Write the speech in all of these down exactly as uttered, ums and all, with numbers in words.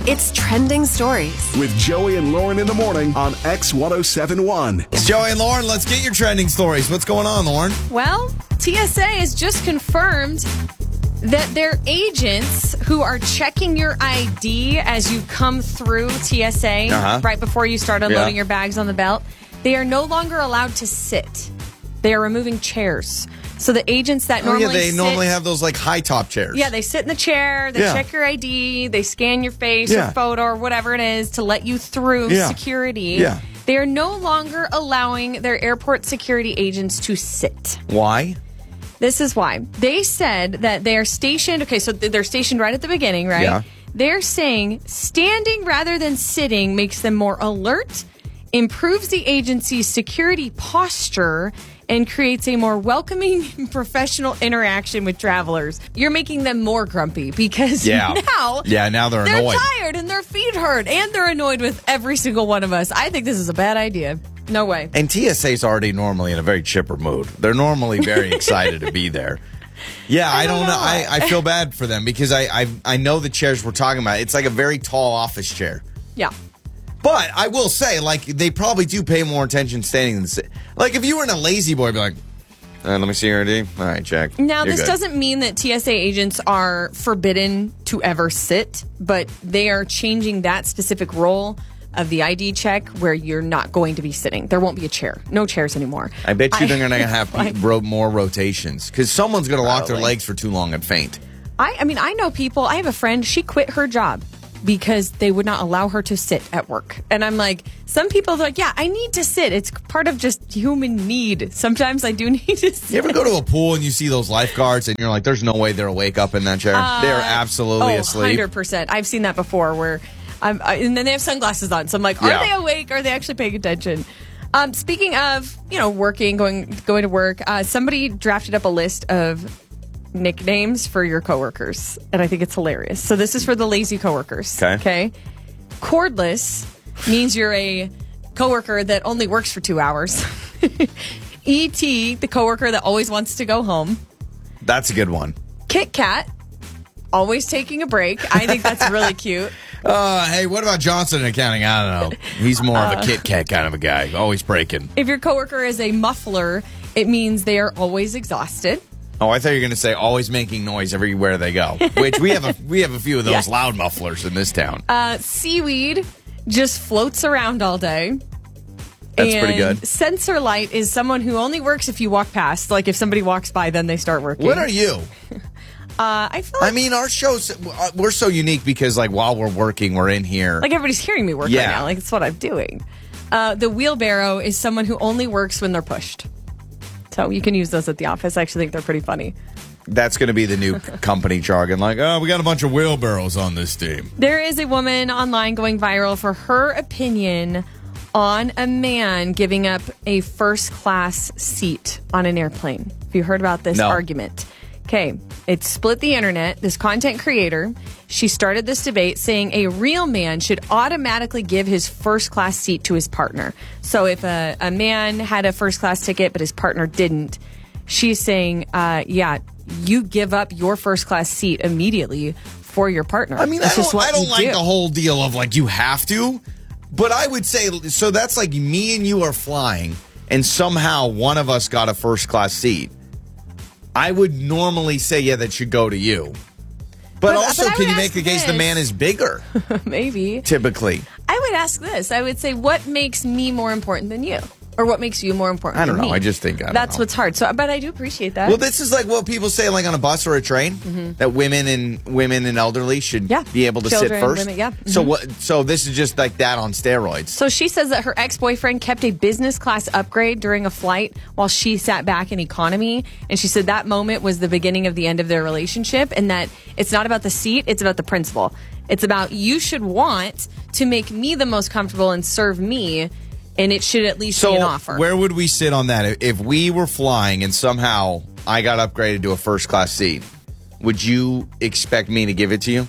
It's Trending Stories with Joey and Lauren in the morning on X ten seventy-one. It's Joey and Lauren. Let's get your trending stories. What's going on, Lauren? Well, T S A has just confirmed that their agents who are checking your I D as you come through T S A Uh-huh. right before you start unloading Yeah. your bags on the belt, they are no longer allowed to sit. They are removing chairs. So the agents that Oh, normally yeah, they sit, normally have those like high top chairs. yeah, they sit in the chair, they Yeah. check your I D, they scan your face Yeah. or photo or whatever it is to let you through Yeah. security. Yeah. They are no longer allowing their airport security agents to sit. Why? This is why. They said that they are stationed. Okay, so they're stationed right at the beginning, right? Yeah. They're saying standing rather than sitting makes them more alert, improves the agency's security posture, and creates a more welcoming, professional interaction with travelers. You're making them more grumpy because Yeah. now, Yeah, now they're they're annoyed. tired and their feet hurt and they're annoyed with every single one of us. I think this is a bad idea. No way. And T S A's already normally in a very chipper mood. They're normally very excited to be there. Yeah, I, I don't don't know. know. I, I feel bad for them because I, I I know the chairs we're talking about. It's like a very tall office chair. Yeah. But I will say, like, they probably do pay more attention standing than sit. Like, if you were in a lazy boy, I'd be like, uh, let me see your I D. All right, check. Now, You're this good. doesn't mean that T S A agents are forbidden to ever sit, but they are changing that specific role of the I D check where you're not going to be sitting. There won't be a chair. No chairs anymore. I bet you I- they're going to have like- ro- more rotations because someone's going to lock their Probably. legs for too long and faint. I, I mean, I know people. I have a friend. She quit her job because they would not allow her to sit at work. And I'm like, some people are like, yeah, I need to sit. It's part of just human need. Sometimes I do need to sit. You ever go to a pool and you see those lifeguards and you're like, there's no way they're awake up in that chair? they're absolutely oh, asleep. one hundred percent. I've seen that before where I'm, I, and then they have sunglasses on. So I'm like, are Yeah. they awake? Are they actually paying attention? Um, speaking of, you know, working, going going to work, uh, somebody drafted up a list of nicknames for your coworkers, and I think it's hilarious. So this is for the lazy coworkers. Okay. Okay. Cordless means you're a coworker that only works for two hours. E T, the coworker that always wants to go home. That's a good one. Kit Kat, always taking a break. I think that's really cute. Uh, hey, what about Johnson in accounting? I don't know. He's more of a Kit Kat kind of a guy, always breaking. If your coworker is a muffler, it means they are always exhausted. Oh, I thought you were going to say always making noise everywhere they go, which we have a we have a few of those Yes. loud mufflers in this town. Uh, seaweed just floats around all day. That's and pretty good. Sensor light is someone who only works if you walk past. Like if somebody walks by, then they start working. What are you? Uh, I feel like, I mean, our shows, we're so unique because, like, while we're working, we're in here. like everybody's hearing me work Yeah. right now. Like it's what I'm doing. Uh, the wheelbarrow is someone who only works when they're pushed. So you can use those at the office. I actually think they're pretty funny. That's going to be the new company jargon. Like, oh, we got a bunch of wheelbarrows on this team. There is a woman online going viral for her opinion on a man giving up a first class seat on an airplane. Have you heard about this No. argument? Okay, it split the internet. This content creator, she started this debate saying a real man should automatically give his first class seat to his partner. So if a, a man had a first class ticket but his partner didn't, she's saying, uh, yeah, you give up your first class seat immediately for your partner. I mean, That's I just don't, what I don't you like do. the whole deal of, like, you have to. But I would say, so that's like me and you are flying, and somehow one of us got a first class seat. I would normally say, yeah, that should go to you. But, But- also, but I can would you make ask the case the this. man is bigger, Maybe. typically? I would ask this. I would say, what makes me more important than you? Or what makes you more important I don't than know. me? I just think, I don't That's know. what's hard. So, but I do appreciate that. Well, this is like what people say, like on a bus or a train, that women and women and elderly should Mm-hmm. Yeah. be able to Children, sit first. women, yeah. So Mhm. what? So this is just like that on steroids. So she says that her ex-boyfriend kept a business class upgrade during a flight while she sat back in economy. And she said that moment was the beginning of the end of their relationship, and that it's not about the seat, it's about the principle. It's about you should want to make me the most comfortable and serve me, and it should at least So be an offer. where would we sit on that? If- If we were flying and somehow I got upgraded to a first class seat, would you expect me to give it to you?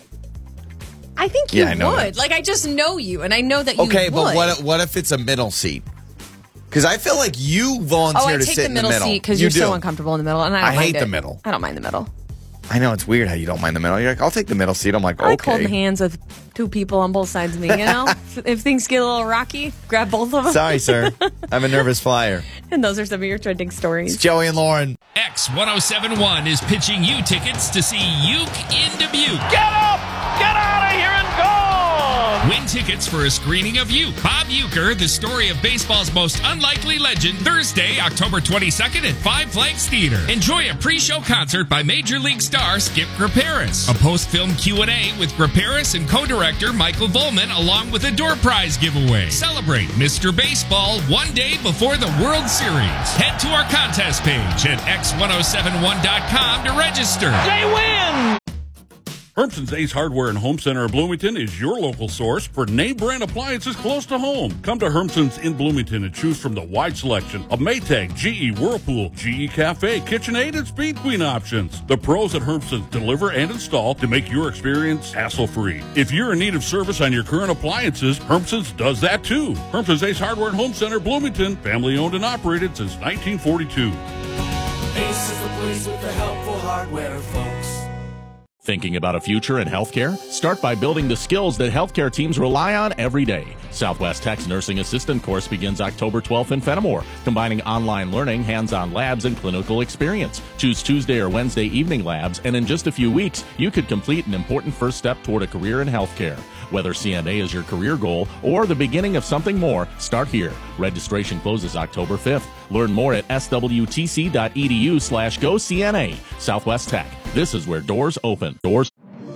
I think you Yeah, I know would. that. Like, I just know you, and I know that you Okay, would. but what what if it's a middle seat? Because I feel like you volunteer Oh, I to take sit the in middle, the middle seat because You you're so do. uncomfortable in the middle, and I don't I mind hate it. the middle. I don't mind the middle. I know it's weird how you don't mind the middle. You're like, I'll take the middle seat. I'm like, I like okay. holding hands with two people on both sides of me, you know? If things get a little rocky, grab both of them. Sorry, sir. I'm a nervous flyer. And those are some of your trending stories. It's Joey and Lauren. X ten seventy-one is pitching you tickets to see Uke in Dubuque. Get up! Get out of here and go! Win tickets for a screening of Uke. Bob Uecker, the story of baseball's most unlikely legend, Thursday, October twenty-second at Five Flags Theater. Enjoy a pre-show concert by Major League star Skip Graperis. A post-film Q and A with Graperis and co-director Michael Volman, along with a door prize giveaway. Celebrate Mister Baseball one day before the World Series. Head to our contest page at x ten seventy-one dot com to register. They win! Hermson's Ace Hardware and Home Center of Bloomington is your local source for name brand appliances close to home. Come to Hermson's in Bloomington and choose from the wide selection of Maytag, G E, Whirlpool, G E Cafe, KitchenAid, and Speed Queen options. The pros at Hermson's deliver and install to make your experience hassle-free. If you're in need of service on your current appliances, Hermson's does that too. Hermson's Ace Hardware and Home Center, Bloomington, family owned and operated since nineteen forty-two. Ace is the place with the helpful hardware, folks. Thinking about a future in healthcare? Start by building the skills that healthcare teams rely on every day. Southwest Tech's Nursing Assistant course begins October twelfth in Fenimore, combining online learning, hands-on labs, and clinical experience. Choose Tuesday or Wednesday evening labs, and in just a few weeks, you could complete an important first step toward a career in healthcare. Whether C N A is your career goal or the beginning of something more, start here. Registration closes October fifth. Learn more at swtc.edu slash go CNA. Southwest Tech. This is where doors open. Doors.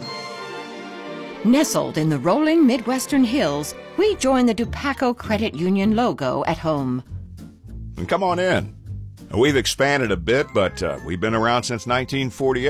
Nestled in the rolling Midwestern hills, we join the Dupaco Credit Union logo at home. And come on in. We've expanded a bit, but uh, we've been around since nineteen forty-eight.